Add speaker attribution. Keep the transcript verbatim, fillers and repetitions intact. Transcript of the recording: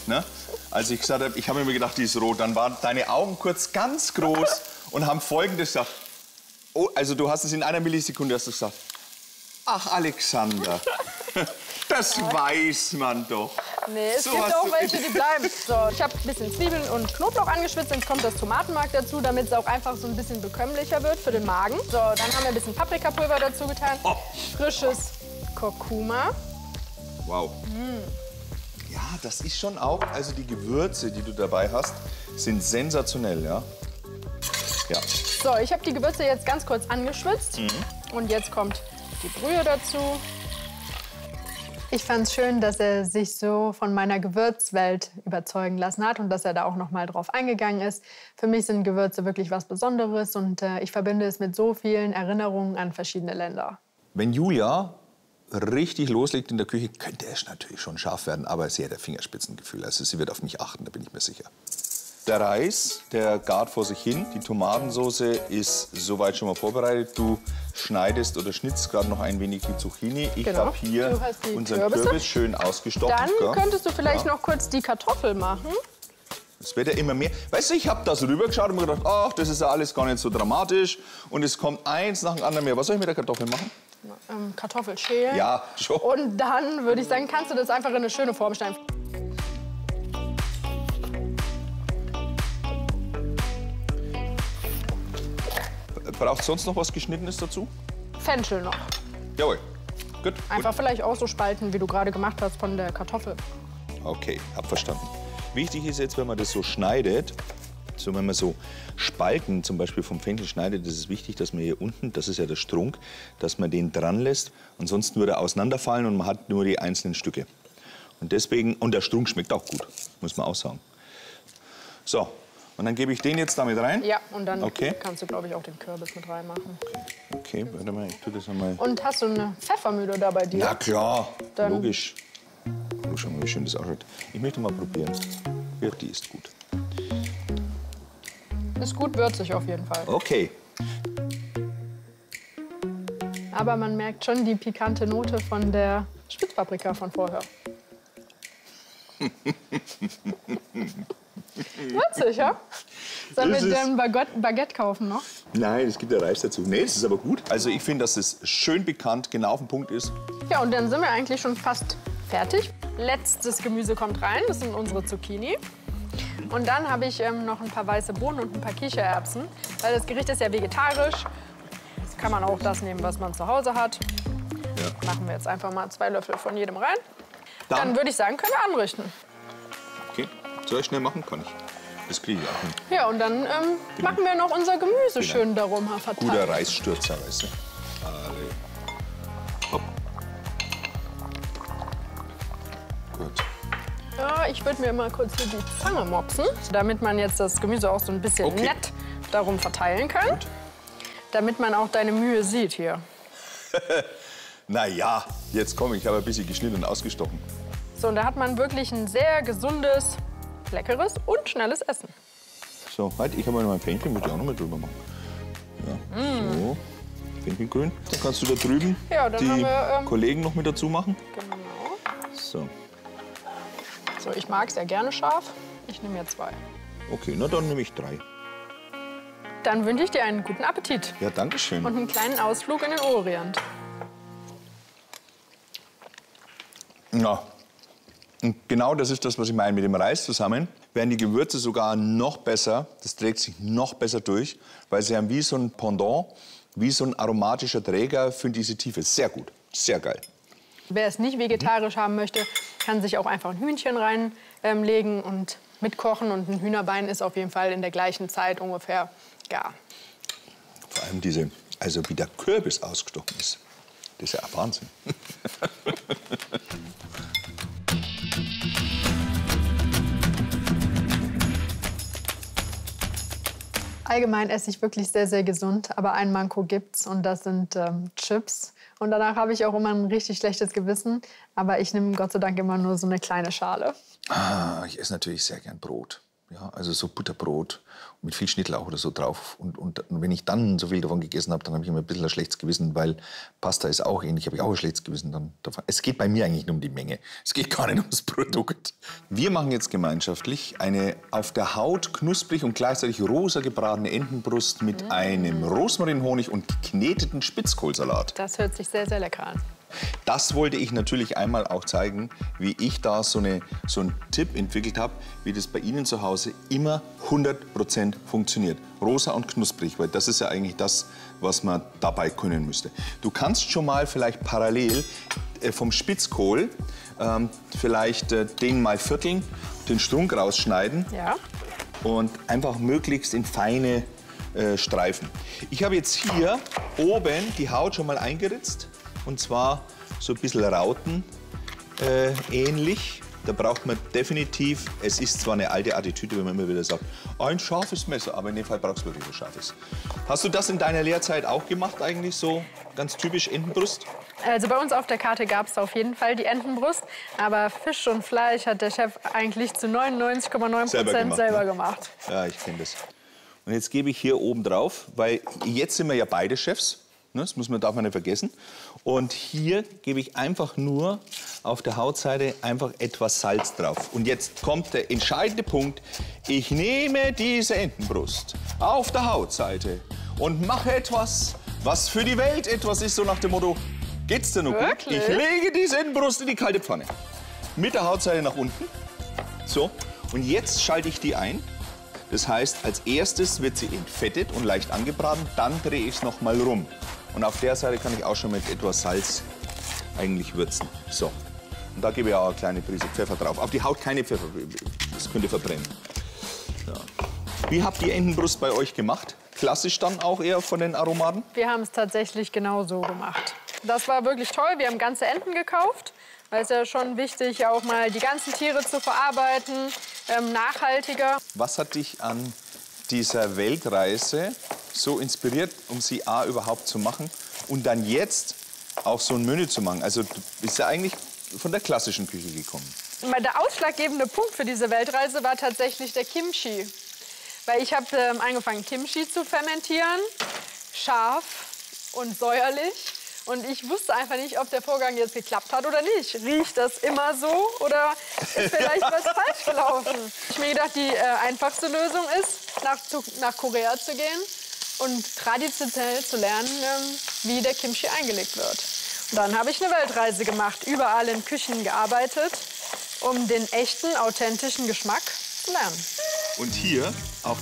Speaker 1: Ne? Als ich gesagt habe, ich habe mir gedacht, die ist rot, dann waren deine Augen kurz ganz groß und haben Folgendes gesagt. Oh, also du hast es in einer Millisekunde hast du gesagt. Ach, Alexander, das weiß man doch.
Speaker 2: Nee, es
Speaker 1: so
Speaker 2: gibt auch welche, die bleiben. So, ich habe ein bisschen Zwiebeln und Knoblauch angeschwitzt, jetzt kommt das Tomatenmark dazu, damit es auch einfach so ein bisschen bekömmlicher wird für den Magen. So, dann haben wir ein bisschen Paprikapulver dazu getan,
Speaker 1: oh.
Speaker 2: frisches Kurkuma.
Speaker 1: Wow. Mm. Ja, das ist schon auch, also die Gewürze, die du dabei hast, sind sensationell, ja. Ja.
Speaker 2: So, ich habe die Gewürze jetzt ganz kurz angeschwitzt. Mhm. Und jetzt kommt die Brühe dazu. Ich fand es schön, dass er sich so von meiner Gewürzwelt überzeugen lassen hat und dass er da auch noch mal drauf eingegangen ist. Für mich sind Gewürze wirklich was Besonderes und äh, ich verbinde es mit so vielen Erinnerungen an verschiedene Länder.
Speaker 1: Wenn Julia richtig loslegt in der Küche, könnte es natürlich schon scharf werden, aber sie hat ein Fingerspitzengefühl. Also sie wird auf mich achten, da bin ich mir sicher. Der Reis, der gart vor sich hin. Die Tomatensauce ist soweit schon mal vorbereitet. Du schneidest oder schnitzt gerade noch ein wenig die Zucchini. Ich
Speaker 2: genau.
Speaker 1: habe hier unseren
Speaker 2: Kürbisse.
Speaker 1: Kürbis schön ausgestochen.
Speaker 2: Dann
Speaker 1: gell?
Speaker 2: könntest du vielleicht
Speaker 1: ja.
Speaker 2: noch kurz die Kartoffel machen.
Speaker 1: Es wird ja immer mehr. Weißt du, ich habe da so rübergeschaut und mir gedacht, ach, das ist ja alles gar nicht so dramatisch. Und es kommt eins nach dem anderen mehr. Was soll ich mit der Kartoffel machen?
Speaker 2: Ähm, Kartoffel schälen.
Speaker 1: Ja, schon.
Speaker 2: Und dann würde ich sagen, kannst du das einfach in eine schöne Form schneiden.
Speaker 1: Braucht sonst noch was Geschnittenes dazu?
Speaker 2: Fenchel noch.
Speaker 1: Jawohl. Gut.
Speaker 2: Einfach
Speaker 1: gut.
Speaker 2: vielleicht auch so spalten, wie du gerade gemacht hast von der Kartoffel.
Speaker 1: Okay, hab verstanden. Wichtig ist jetzt, wenn man das so schneidet, so wenn man so Spalten zum Beispiel vom Fenchel schneidet, ist es wichtig, dass man hier unten, das ist ja der Strunk, dass man den dran lässt. Ansonsten würde er auseinanderfallen und man hat nur die einzelnen Stücke. Und deswegen, und der Strunk schmeckt auch gut, muss man auch sagen. So. Und dann gebe ich den jetzt damit rein?
Speaker 2: Ja, und dann
Speaker 1: okay.
Speaker 2: kannst du, glaube ich, auch den Kürbis mit reinmachen.
Speaker 1: Okay, warte mal, ich tue das einmal.
Speaker 2: Und hast du eine Pfeffermühle da bei dir?
Speaker 1: Na klar,
Speaker 2: dann
Speaker 1: logisch. Oh, schau mal, wie schön das ausschaut. Ich möchte mal probieren. Ja, die ist gut.
Speaker 2: Ist gut würzig auf jeden Fall.
Speaker 1: Okay.
Speaker 2: Aber man merkt schon die pikante Note von der Spitzpaprika von vorher. Witzig, ja? Sollen wir dir ein Baguette, Baguette kaufen noch?
Speaker 1: Nein, es gibt ja Reis dazu. Nee, das ist aber gut. Also ich finde, dass es schön bekannt, genau auf den Punkt ist.
Speaker 2: Ja, und dann sind wir eigentlich schon fast fertig. Letztes Gemüse kommt rein, das sind unsere Zucchini. Und dann habe ich ähm, noch ein paar weiße Bohnen und ein paar Kichererbsen. Weil das Gericht ist ja vegetarisch. Jetzt kann man auch das nehmen, was man zu Hause hat. Ja. Machen wir jetzt einfach mal zwei Löffel von jedem rein. Dann, dann würde ich sagen, können wir anrichten.
Speaker 1: Okay, soll ich schnell machen? Kann ich. Das kriege ich auch hin.
Speaker 2: Ja, und dann ähm, machen wir noch unser Gemüse
Speaker 1: genau.
Speaker 2: schön darum verteilen.
Speaker 1: Guter Reisstürzer, weißt du. Alle. Hopp. Gut.
Speaker 2: Ja, ich würde mir mal kurz hier die Zange mopsen, damit man jetzt das Gemüse auch so ein bisschen okay. nett darum verteilen kann. Gut. Damit man auch deine Mühe sieht hier.
Speaker 1: Na ja, jetzt komm, ich habe ein bisschen geschnitten und ausgestochen.
Speaker 2: So, und da hat man wirklich ein sehr gesundes, leckeres und schnelles Essen.
Speaker 1: So, halt, ich habe mal mein Fenchel, möchte ich auch noch mal drüber machen. Ja, mm. so. Fenchelgrün. Dann kannst du da drüben
Speaker 2: ja, dann
Speaker 1: die
Speaker 2: haben wir, ähm,
Speaker 1: Kollegen noch mit dazu machen.
Speaker 2: Genau.
Speaker 1: So.
Speaker 2: So, ich mag sehr gerne scharf. Ich nehme jetzt zwei.
Speaker 1: Okay, na dann nehme ich drei.
Speaker 2: Dann wünsche ich dir einen guten Appetit.
Speaker 1: Ja, danke schön.
Speaker 2: Und einen kleinen Ausflug in den Orient.
Speaker 1: Ja. Und genau das ist das, was ich meine. Mit dem Reis zusammen werden die Gewürze sogar noch besser. Das trägt sich noch besser durch, weil sie haben wie so ein Pendant, wie so ein aromatischer Träger für diese Tiefe. Sehr gut, sehr geil.
Speaker 2: Wer es nicht vegetarisch mhm. haben möchte, kann sich auch einfach ein Hühnchen reinlegen ähm, und mitkochen. Und ein Hühnerbein ist auf jeden Fall in der gleichen Zeit ungefähr gar.
Speaker 1: Vor allem diese, also wie der Kürbis ausgestochen ist. Das ist ja Wahnsinn.
Speaker 2: Allgemein esse ich wirklich sehr, sehr gesund, aber ein Manko gibt's und das sind ähm, Chips. Und danach habe ich auch immer ein richtig schlechtes Gewissen, aber ich nehme Gott sei Dank immer nur so eine kleine Schale.
Speaker 1: Ah, ich esse natürlich sehr gern Brot. Ja, also so Butterbrot mit viel Schnittlauch oder so drauf. Und, und wenn ich dann so viel davon gegessen habe, dann habe ich immer ein bisschen ein schlechtes Gewissen, weil Pasta ist auch ähnlich, habe ich auch ein schlechtes Gewissen dann davon. Es geht bei mir eigentlich nur um die Menge. Es geht gar nicht ums Produkt. Wir machen jetzt gemeinschaftlich eine auf der Haut knusprig und gleichzeitig rosa gebratene Entenbrust mit mm. einem Rosmarinhonig und gekneteten Spitzkohlsalat.
Speaker 2: Das hört sich sehr, sehr lecker an.
Speaker 1: Das wollte ich natürlich einmal auch zeigen, wie ich da so, eine, so einen Tipp entwickelt habe, wie das bei Ihnen zu Hause immer hundert Prozent funktioniert. Rosa und knusprig, weil das ist ja eigentlich das, was man dabei können müsste. Du kannst schon mal vielleicht parallel äh, vom Spitzkohl ähm, vielleicht äh, den mal vierteln, den Strunk rausschneiden
Speaker 2: ja.
Speaker 1: und einfach möglichst in feine äh, Streifen. Ich habe jetzt hier oben die Haut schon mal eingeritzt. Und zwar so ein bisschen Rauten äh, ähnlich. Da braucht man definitiv, es ist zwar eine alte Attitüde, wenn man immer wieder sagt, ein scharfes Messer, aber in dem Fall brauchst du wirklich ein scharfes. Hast du das in deiner Lehrzeit auch gemacht eigentlich, so ganz typisch Entenbrust?
Speaker 2: Also bei uns auf der Karte gab es auf jeden Fall die Entenbrust. Aber Fisch und Fleisch hat der Chef eigentlich zu neunundneunzig Komma neun Prozent selber, selber gemacht.
Speaker 1: Ja, ich kenne das. Und jetzt gebe ich hier oben drauf, weil jetzt sind wir ja beide Chefs. Das muss man, darf man nicht vergessen. Und hier gebe ich einfach nur auf der Hautseite einfach etwas Salz drauf. Und jetzt kommt der entscheidende Punkt. Ich nehme diese Entenbrust auf der Hautseite und mache etwas, was für die Welt etwas ist, so nach dem Motto, geht's dir noch gut?
Speaker 2: Wirklich?
Speaker 1: Ich lege diese Entenbrust in die kalte Pfanne. Mit der Hautseite nach unten. So, und jetzt schalte ich die ein. Das heißt, als erstes wird sie entfettet und leicht angebraten, dann drehe ich es noch mal rum. Und auf der Seite kann ich auch schon mit etwas Salz eigentlich würzen. So. Und da gebe ich auch eine kleine Prise Pfeffer drauf. Auf die Haut keine Pfeffer, das könnte verbrennen. So. Wie habt ihr Entenbrust bei euch gemacht? Klassisch dann auch eher von den Aromaten?
Speaker 2: Wir haben es tatsächlich genau so gemacht. Das war wirklich toll. Wir haben ganze Enten gekauft. Weil es ja schon wichtig, auch mal die ganzen Tiere zu verarbeiten, ähm, nachhaltiger.
Speaker 1: Was hat dich an dieser Weltreise so inspiriert, um sie A überhaupt zu machen und dann jetzt auch so ein Menü zu machen? Also du bist ja eigentlich von der klassischen Küche gekommen.
Speaker 2: Der ausschlaggebende Punkt für diese Weltreise war tatsächlich der Kimchi. Weil ich habe ähm, angefangen, Kimchi zu fermentieren, scharf und säuerlich. Und ich wusste einfach nicht, ob der Vorgang jetzt geklappt hat oder nicht. Riecht das immer so oder ist vielleicht was falsch gelaufen? Ich habe mir gedacht, die äh, einfachste Lösung ist, nach, zu, nach Korea zu gehen und traditionell zu lernen, ähm, wie der Kimchi eingelegt wird. Und dann habe ich eine Weltreise gemacht, überall in Küchen gearbeitet, um den echten, authentischen Geschmack zu lernen.
Speaker 1: Und hier auf